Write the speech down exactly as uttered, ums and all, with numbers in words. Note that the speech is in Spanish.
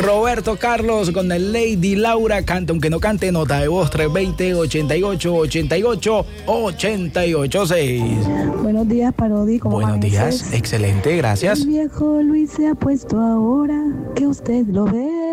Roberto Carlos con el Lady Laura, canta aunque no cante, nota de voz tres dos cero, ochenta y ocho, ochenta y ocho, ochenta y ocho seis. Buenos días, Parodi. ¿Cómo Buenos amaneces? días, excelente, gracias. El viejo Luis se ha puesto ahora que usted lo ve.